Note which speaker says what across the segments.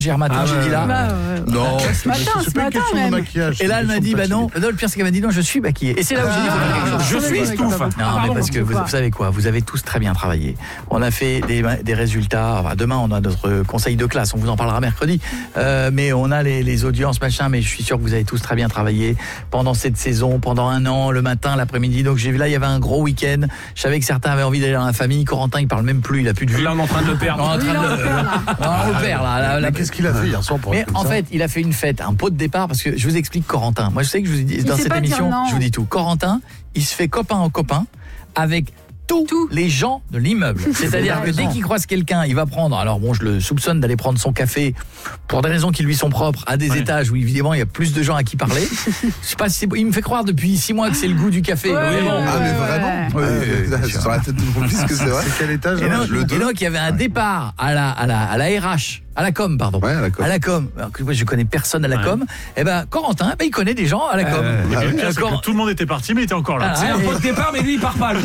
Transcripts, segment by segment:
Speaker 1: matin, j'ai dit là.
Speaker 2: Non,
Speaker 3: ce matin même.
Speaker 1: Et là, elle m'a dit, non, le pire, c'est qu'elle m'a dit, non, je suis maquillée. Et c'est là où j'ai dit,
Speaker 4: je suis Stouff.
Speaker 1: Non, mais parce que vous savez quoi, vous avez tous très bien travaillé. On a fait des résultats. Enfin, demain, on a notre conseil de classe. On vous en parlera mercredi. Mais on a les audiences, machin. Mais je suis sûr que vous avez tous très bien travaillé pendant cette saison, pendant un an, le matin, l'après-midi. Donc, j'ai vu là, il y avait un gros week-end. Je savais que certains avaient envie d'aller dans la famille. Corentin, il parle même plus. Il a plus de vue.
Speaker 4: Là, on est en train de le perdre.
Speaker 1: On le perd, là.
Speaker 2: Qu'est-ce qu'il a fait hier soir pour
Speaker 1: Mais en fait, il a fait une fête, un pot de départ, parce que je vous explique Corentin. Moi, je sais que je vous dis dans cette émission, je vous dis tout. Corentin, il se fait copain en copain avec tous les gens de l'immeuble. C'est-à-dire que dès qu'il croise quelqu'un, il va prendre, alors bon, je le soupçonne d'aller prendre son café pour des raisons qui lui sont propres à des étages où évidemment il y a plus de gens à qui parler. Je sais pas si il me fait croire depuis 6 mois que c'est le goût du café.
Speaker 2: Mais vraiment sur la tête de mon fils que c'est vrai. C'est quel étage?
Speaker 1: Et donc il y avait un départ à la RH. À la com, pardon.
Speaker 2: Ouais, à la com.
Speaker 1: Alors que moi, je connais personne à la com. Et Corentin, il connaît des gens à la com.
Speaker 5: Tout le monde était parti, mais il était encore là.
Speaker 4: C'est un pot de départ, mais lui, il part pas.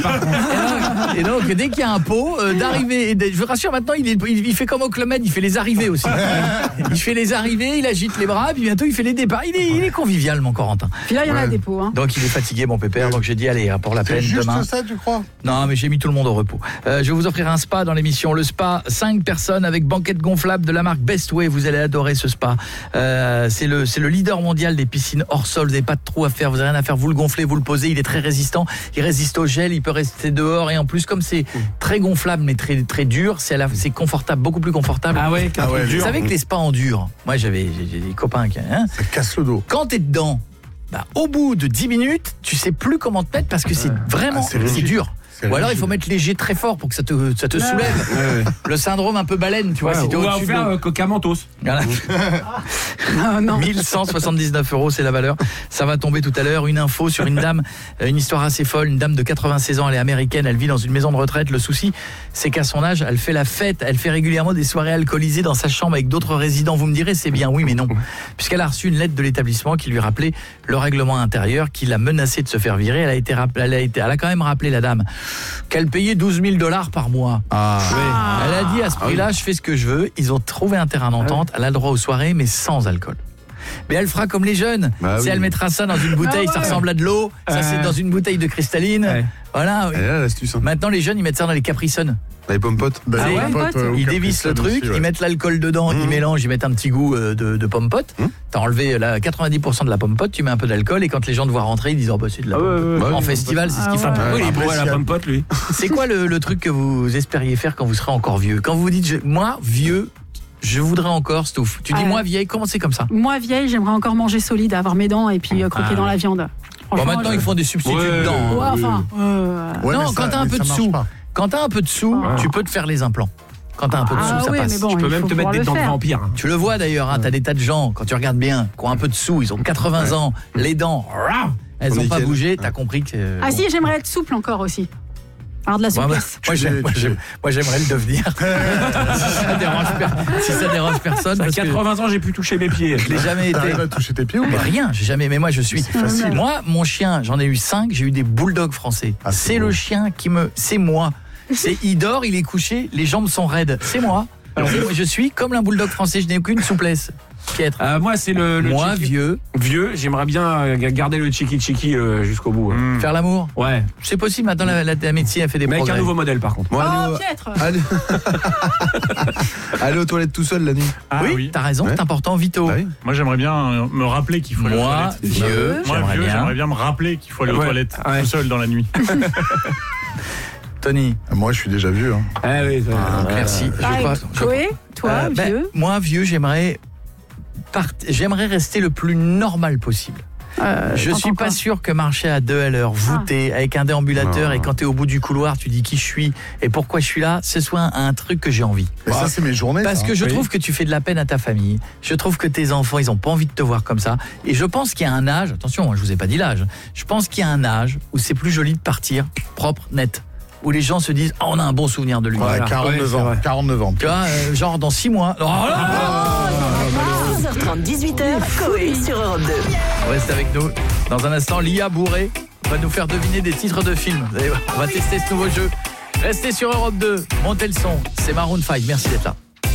Speaker 1: Et donc, dès qu'il y a un pot d'arrivée, je vous rassure, maintenant, il fait comme au Club Med, il fait les arrivées aussi. Il fait les arrivées, il agite les bras, puis bientôt, il fait les départs. Il est convivial, mon Corentin.
Speaker 3: Puis là, il y en a des pots. Hein.
Speaker 1: Donc, il est fatigué, mon pépère. Donc, j'ai dit, allez, pour la peine, demain.
Speaker 2: C'est juste ça, tu crois?
Speaker 1: Non, mais j'ai mis tout le monde au repos. Je vais vous offrir un spa dans l'émission. Le spa, 5 personnes avec banquette gonflable de la marque Bestway. Vous allez adorer ce spa. C'est le leader mondial des piscines hors sol. Vous n'avez pas de trou à faire, vous n'avez rien à faire. Vous le gonflez, vous le posez. Il est très résistant. Il résiste au gel. Il peut rester dehors. Et en plus, comme c'est très gonflable mais très très dur, c'est confortable, beaucoup plus confortable. Vous savez que les spas en dur. Moi, j'ai des copains qui.
Speaker 2: Ça casse le dos.
Speaker 1: Quand t'es dedans, au bout de 10 minutes, tu sais plus comment te mettre parce que c'est vraiment c'est dur. Ou alors il faut mettre léger très fort pour que ça te soulève. Le syndrome un peu baleine, tu vois. Si
Speaker 4: on va faire Coca Mentos.
Speaker 1: Voilà. 1179 €, c'est la valeur. Ça va tomber tout à l'heure. Une info sur une dame, une histoire assez folle. Une dame de 96 ans, elle est américaine, elle vit dans une maison de retraite. Le souci, c'est qu'à son âge, elle fait la fête. Elle fait régulièrement des soirées alcoolisées dans sa chambre avec d'autres résidents. Vous me direz, c'est bien, oui mais non. Puisqu'elle a reçu une lettre de l'établissement qui lui rappelait le règlement intérieur, qui l'a menacée de se faire virer. Elle a quand même rappelé, la dame, qu'elle payait $12,000 par mois. Elle a dit à ce prix-là, je fais ce que je veux. Ils ont trouvé un terrain d'entente. Elle a le droit aux soirées, mais sans alcool. Mais elle fera comme les jeunes. Elle mettra ça dans une bouteille, ça ressemble à de l'eau. Ça, c'est dans une bouteille de cristalline. Voilà. Maintenant, les jeunes, ils mettent ça dans les Capri-Sun.
Speaker 2: Les pommes-potes.
Speaker 1: Ils dévissent le truc, ils mettent l'alcool dedans, ils mélangent, ils mettent un petit goût de pomme-pote. T'as enlevé 90% de la pomme-pote, tu mets un peu d'alcool et quand les gens te voient rentrer, ils disent c'est de la pomme-pote. En festival, c'est ce qu'ils font.
Speaker 4: Il est beau à la pomme-pote, lui.
Speaker 1: C'est quoi le truc que vous espériez faire quand vous serez encore vieux? Quand vous vous dites, moi, vieux, je voudrais encore Stouff. Tu dis moi vieille, comment c'est comme ça?
Speaker 3: Moi vieille, j'aimerais encore manger solide, avoir mes dents et puis croquer dans la viande.
Speaker 1: Bon, maintenant ils font des substituts dedans. Non, quand t'as un peu de sous. Quand t'as un peu de sous, tu peux te faire les implants. Quand t'as un peu de sous, ça passe.
Speaker 3: Bon,
Speaker 4: tu peux même te mettre des dents de vampire.
Speaker 1: Tu le vois d'ailleurs, t'as des tas de gens, quand tu regardes bien, qui ont un peu de sous, ils ont 80 ans, les dents, elles n'ont pas bougé, t'as compris que...
Speaker 3: Ah si, j'aimerais être souple encore aussi. Alors de la souplesse.
Speaker 1: Moi j'aimerais le devenir. si ça dérange personne.
Speaker 4: À 80 ans, j'ai pu toucher mes pieds.
Speaker 1: Je l'ai jamais été.
Speaker 2: T'arrives à toucher tes pieds ou pas?
Speaker 1: Rien, j'ai jamais. Mais moi je suis.
Speaker 2: C'est facile.
Speaker 1: Moi, mon chien, j'en ai eu 5, j'ai eu des bulldogs français. C'est le chien c'est moi. Il dort, il est couché, les jambes sont raides. C'est moi. Je suis comme un bulldog français, je n'ai aucune souplesse. Piètre.
Speaker 4: Moi c'est le
Speaker 1: moi
Speaker 4: vieux, j'aimerais bien garder le chiki jusqu'au bout.
Speaker 1: Faire l'amour.
Speaker 4: Ouais.
Speaker 1: C'est possible, maintenant la médecine a fait des progrès.
Speaker 4: Avec un nouveau modèle par contre.
Speaker 3: Piètre.
Speaker 2: Aller aux toilettes tout seul la nuit.
Speaker 1: Oui, t'as raison, c'est important, Vito.
Speaker 5: Moi j'aimerais bien me rappeler qu'il faut aller aux toilettes.
Speaker 1: Moi vieux,
Speaker 5: j'aimerais bien me rappeler qu'il faut aller aux toilettes tout seul dans la nuit.
Speaker 1: Tony.
Speaker 2: Moi je suis déjà vieux.
Speaker 1: Merci.
Speaker 3: Chloé, toi, vieux.
Speaker 1: Moi vieux, j'aimerais rester le plus normal possible. Je suis pas sûr que marcher à 2 à l'heure, voûté, avec un déambulateur, et quand t'es au bout du couloir, tu dis qui je suis et pourquoi je suis là, ce soit un truc que j'ai envie.
Speaker 2: Mais ça, c'est mes journées.
Speaker 1: Parce que je trouve que tu fais de la peine à ta famille. Je trouve que tes enfants, ils ont pas envie de te voir comme ça. Et je pense qu'il y a un âge, attention, je vous ai pas dit l'âge, je pense qu'il y a un âge où c'est plus joli de partir propre, net. Où les gens se disent on a un bon souvenir de lui.
Speaker 2: 49 ans.
Speaker 1: Tu vois, genre dans 6 mois.
Speaker 6: 12h30, 18h, Coé sur Europe 2.
Speaker 1: Reste avec nous. Dans un instant, Lia Bourré va nous faire deviner des titres de films. Vous allez voir, on va tester ce nouveau jeu. Restez sur Europe 2, montez le son. C'est Maroon 5, merci d'être là.